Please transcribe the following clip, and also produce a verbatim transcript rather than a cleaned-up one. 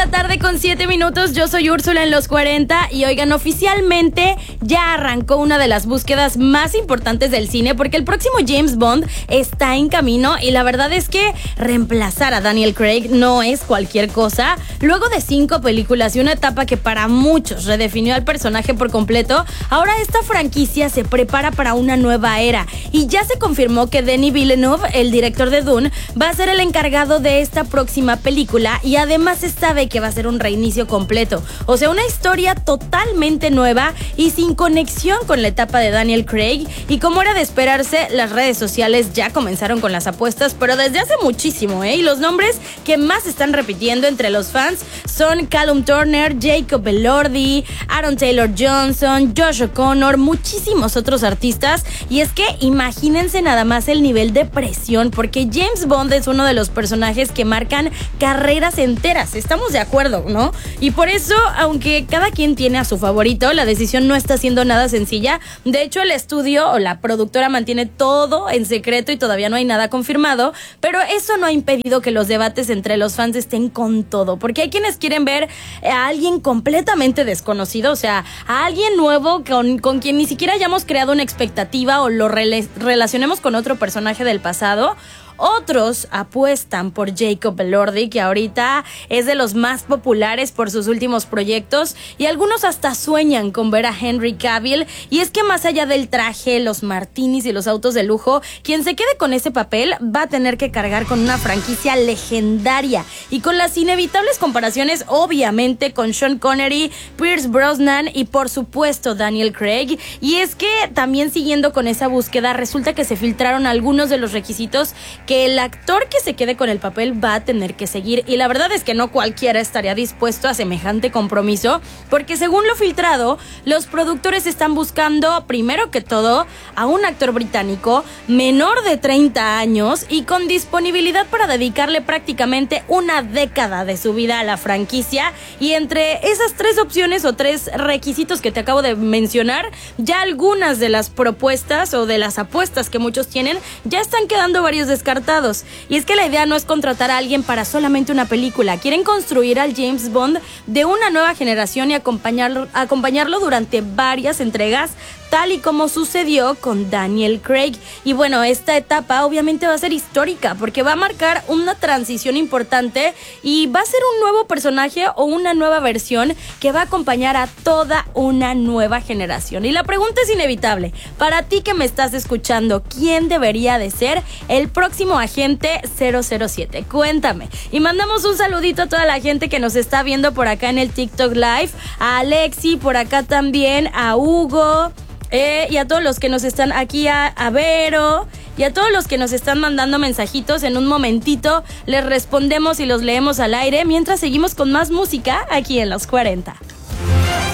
la tarde con siete minutos, yo soy Úrsula en los cuarenta y oigan, oficialmente ya arrancó una de las búsquedas más importantes del cine porque el próximo James Bond está en camino y la verdad es que reemplazar a Daniel Craig no es cualquier cosa. Luego de cinco películas y una etapa que para muchos redefinió al personaje por completo, ahora esta franquicia se prepara para una nueva era y ya se confirmó que Denis Villeneuve, el director de Dune, va a ser el encargado de esta próxima película y además se sabe que va a ser un reinicio completo, o sea, una historia totalmente nueva y sin conexión con la etapa de Daniel Craig. Y como era de esperarse, las redes sociales ya comenzaron con las apuestas, pero desde hace muchísimo, ¿eh? Y los nombres que más están repitiendo entre los fans son Callum Turner, Jacob Elordi, Aaron Taylor Johnson, Josh O'Connor, muchísimos otros artistas. Y es que imagínense nada más el nivel de presión, porque James Bond es uno de los personajes que marcan carreras enteras, estamos de acuerdo, ¿no? Y por eso, aunque cada quien tiene a su favorito, la decisión no está siendo nada sencilla. De hecho, el estudio o la productora mantiene todo en secreto y todavía no hay nada confirmado, pero eso no ha impedido que los debates entre los fans estén con todo, porque hay quienes quieren ver a alguien completamente desconocido, o sea, a alguien nuevo con, con quien ni siquiera hayamos creado una expectativa o lo rele- relacionemos con otro personaje del pasado. Otros apuestan por Jacob Elordi, que ahorita es de los más populares por sus últimos proyectos, y algunos hasta sueñan con ver a Henry Cavill. Y es que más allá del traje, los martinis y los autos de lujo, quien se quede con ese papel va a tener que cargar con una franquicia legendaria y con las inevitables comparaciones, obviamente, con Sean Connery, Pierce Brosnan y por supuesto Daniel Craig. Y es que también siguiendo con esa búsqueda, resulta que se filtraron algunos de los requisitos que el actor que se quede con el papel va a tener que seguir, y la verdad es que no cualquiera estaría dispuesto a semejante compromiso, porque según lo filtrado, los productores están buscando primero que todo a un actor británico menor de treinta años y con disponibilidad para dedicarle prácticamente una década de su vida a la franquicia. Y entre esas tres opciones o tres requisitos que te acabo de mencionar, ya algunas de las propuestas o de las apuestas que muchos tienen ya están quedando varios descartados. Y es que la idea no es contratar a alguien para solamente una película. Quieren construir al James Bond de una nueva generación y acompañarlo, acompañarlo durante varias entregas, tal y como sucedió con Daniel Craig. Y bueno, esta etapa obviamente va a ser histórica porque va a marcar una transición importante y va a ser un nuevo personaje o una nueva versión que va a acompañar a toda una nueva generación. Y la pregunta es inevitable. Para ti que me estás escuchando, ¿quién debería de ser el próximo agente cero cero siete? Cuéntame. Y mandamos un saludito a toda la gente que nos está viendo por acá en el TikTok Live, a Alexi, por acá también, a Hugo, Eh, y a todos los que nos están aquí, a, a Vero, y a todos los que nos están mandando mensajitos. En un momentito les respondemos y los leemos al aire mientras seguimos con más música aquí en Los cuarenta.